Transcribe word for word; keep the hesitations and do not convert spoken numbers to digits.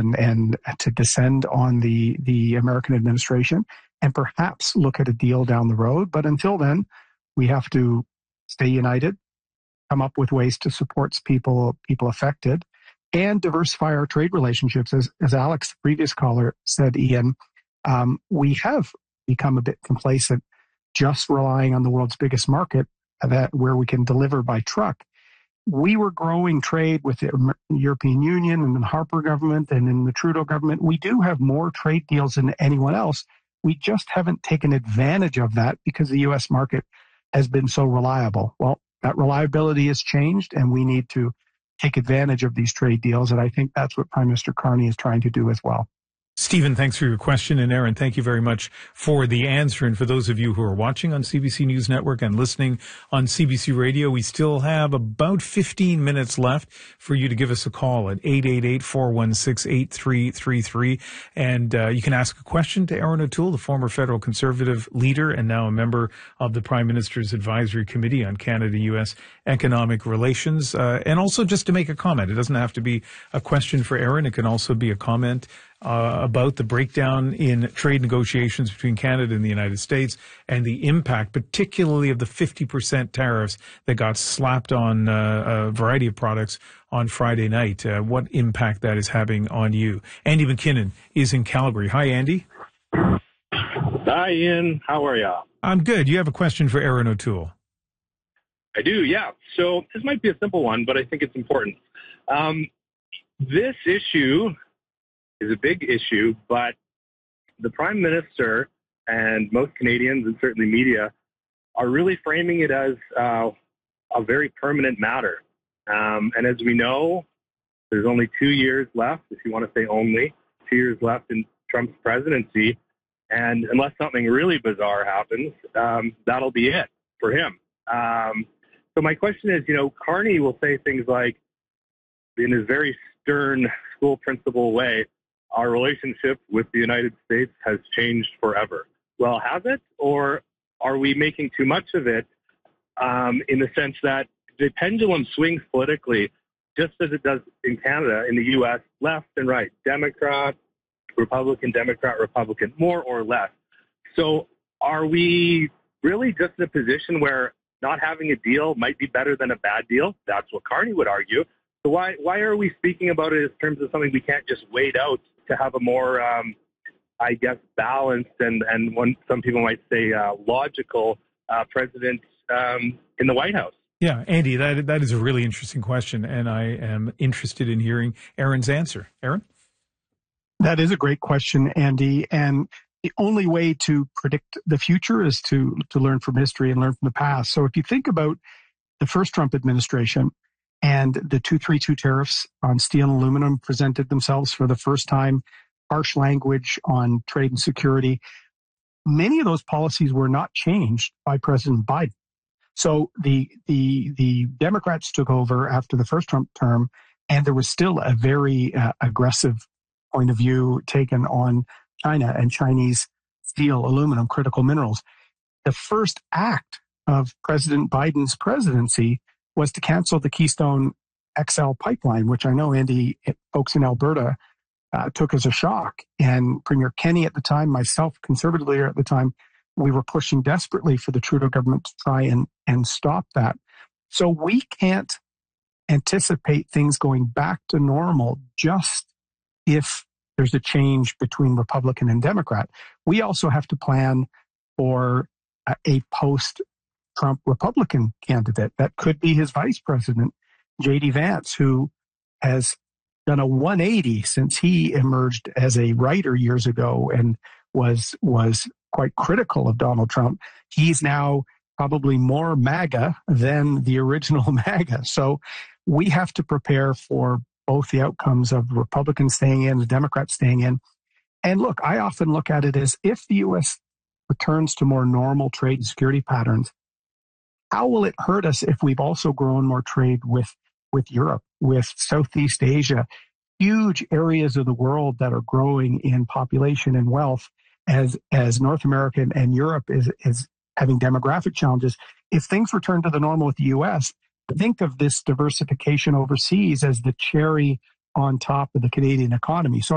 and, and to descend on the, the American administration and perhaps look at a deal down the road. But until then, we have to stay united, come up with ways to support people, people affected, and diversify our trade relationships. As, as Alex, the previous caller, said, Ian, um, we have become a bit complacent just relying on the world's biggest market, that where we can deliver by truck. We were growing trade with the European Union and the Harper government and in the Trudeau government. We do have more trade deals than anyone else. We just haven't taken advantage of that because the U S market has been so reliable. Well, that reliability has changed, and we need to take advantage of these trade deals. And I think that's what Prime Minister Carney is trying to do as well. Stephen, thanks for your question. And Aaron, thank you very much for the answer. And for those of you who are watching on C B C News Network and listening on C B C Radio, we still have about fifteen minutes left for you to give us a call at eight eight eight, four one six, eight three three three. And uh, you can ask a question to Erin O'Toole, the former federal Conservative leader and now a member of the Prime Minister's Advisory Committee on Canada-U S Economic Relations. Uh, and also just to make a comment. It doesn't have to be a question for Erin. It can also be a comment Uh, about the breakdown in trade negotiations between Canada and the United States and the impact, particularly of the fifty percent tariffs that got slapped on uh, a variety of products on Friday night. Uh, what impact that is having on you. Andy McKinnon is in Calgary. Hi, Andy. Hi, Ian. How are you? I'm good. You have a question for Erin O'Toole. I do, yeah. So this might be a simple one, but I think it's important. Um, this issue is a big issue, but the Prime Minister and most Canadians and certainly media are really framing it as uh, a very permanent matter. Um, and as we know, there's only two years left, if you want to say only, two years left in Trump's presidency. And unless something really bizarre happens, um, that'll be it for him. Um, so my question is, you know, Carney will say things like, in his very stern school principal way, our relationship with the United States has changed forever. Well, has it? Or are we making too much of it um, in the sense that the pendulum swings politically just as it does in Canada, in the U S, left and right, Democrat, Republican, Democrat, Republican, more or less. So are we really just in a position where not having a deal might be better than a bad deal? That's what Carney would argue. So why why are we speaking about it in terms of something we can't just wait out to have a more, um, I guess, balanced and, and one, some people might say uh, logical uh, president um, in the White House? Yeah, Andy, that that is a really interesting question, and I am interested in hearing Erin's answer. Erin? That is a great question, Andy. And the only way to predict the future is to, to learn from history and learn from the past. So if you think about the first Trump administration, and the two thirty-two tariffs on steel and aluminum presented themselves for the first time, harsh language on trade and security. Many of those policies were not changed by President Biden. So the the the Democrats took over after the first Trump term, and there was still a very uh, aggressive point of view taken on China and Chinese steel, aluminum, critical minerals. The first act of President Biden's presidency was to cancel the Keystone X L pipeline, which I know, Andy, folks in Alberta uh, took as a shock. And Premier Kenney at the time, myself, Conservative leader at the time, we were pushing desperately for the Trudeau government to try and, and stop that. So we can't anticipate things going back to normal just if there's a change between Republican and Democrat. We also have to plan for a, a post Trump Republican candidate. That could be his vice president, J D Vance, who has done a one eighty since he emerged as a writer years ago and was was quite critical of Donald Trump. He's now probably more MAGA than the original MAGA. So we have to prepare for both the outcomes of Republicans staying in, the Democrats staying in. And look, I often look at it as if the U S returns to more normal trade and security patterns, how will it hurt us if we've also grown more trade with, with Europe, with Southeast Asia, huge areas of the world that are growing in population and wealth as, as North America and Europe is, is having demographic challenges. If things return to the normal with the U S, think of this diversification overseas as the cherry on top of the Canadian economy. So